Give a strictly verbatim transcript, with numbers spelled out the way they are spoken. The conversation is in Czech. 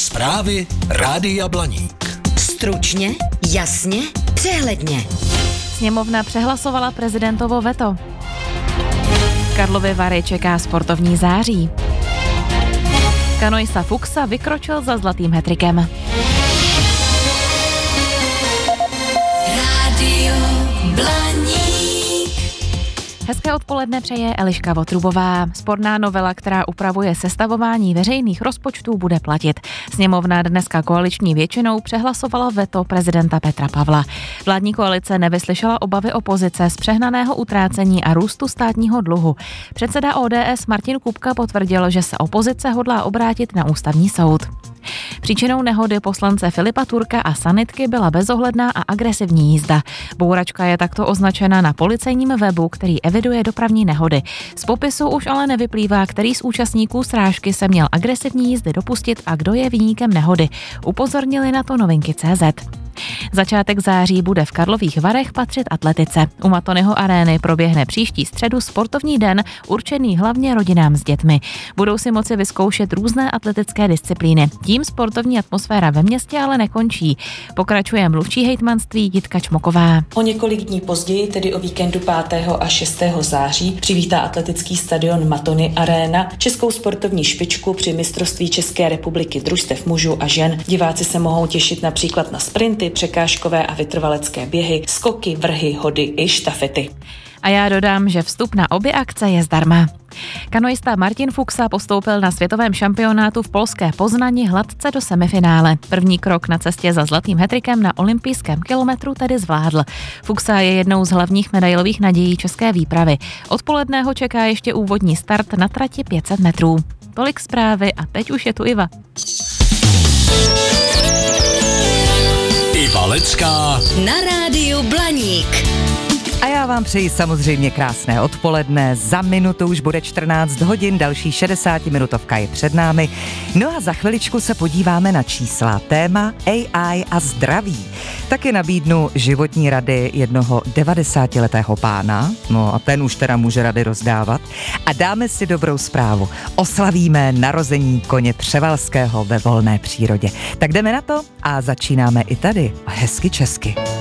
Zprávy Rádia Blaník. Stručně, jasně, přehledně. Sněmovna přehlasovala prezidentovo veto. Karlovy Vary čeká sportovní září. Kanoista Fuchsa vykročil za zlatým hattrickem. Rádio Blaník. Hezké odpoledne přeje Eliška Votrubová. Sporná novela, která upravuje sestavování veřejných rozpočtů, bude platit. Sněmovna dneska koaliční většinou přehlasovala veto prezidenta Petra Pavla. Vládní koalice nevyslyšela obavy opozice z přehnaného utrácení a růstu státního dluhu. Předseda O D S Martin Kupka potvrdil, že se opozice hodlá obrátit na ústavní soud. Příčinou nehody poslance Filipa Turka a sanitky byla bezohledná a agresivní jízda. Bouračka je takto označena na policejním webu, který eviduje dopravní nehody. Z popisu už ale nevyplývá, který z účastníků srážky se měl agresivní jízdy dopustit a kdo je viníkem nehody. Upozornili na to novinky tečka cé zet. Začátek září bude v Karlových Varech patřit atletice. U Matonyho arény proběhne příští středu sportovní den určený hlavně rodinám s dětmi. Budou si moci vyzkoušet různé atletické disciplíny. Tím sportovní atmosféra ve městě ale nekončí. Pokračuje mluvčí hejtmanství Jitka Čmoková. O několik dní později, tedy o víkendu pátého a šestého září, přivítá atletický stadion Matony Arena českou sportovní špičku při mistrovství České republiky družstev mužů a žen. Diváci se mohou těšit například na sprinty, překážkové a vytrvalecké běhy, skoky, vrhy, hody i štafety. A já dodám, že vstup na obě akce je zdarma. Kanoista Martin Fuchsa postoupil na světovém šampionátu v polské Poznani hladce do semifinále. První krok na cestě za zlatým hattrickem na olympijském kilometru tedy zvládl. Fuchsa je jednou z hlavních medailových nadějí české výpravy. Odpoledne ho čeká ještě úvodní start na trati pět set metrů. Tolik zprávy a teď už je tu Iva. Iva Lecká Na rádiu Blaník. A já vám přeji samozřejmě krásné odpoledne. Za minutu už bude čtrnáct hodin, další šedesátiminutovka je před námi. No a za chviličku se podíváme na čísla. Téma A I a zdraví. Taky nabídnu životní rady jednoho devadesátiletého pána, no a ten už teda může rady rozdávat. A dáme si dobrou zprávu. Oslavíme narození koně Převalského ve volné přírodě. Tak jdeme na to a začínáme i tady hezky česky.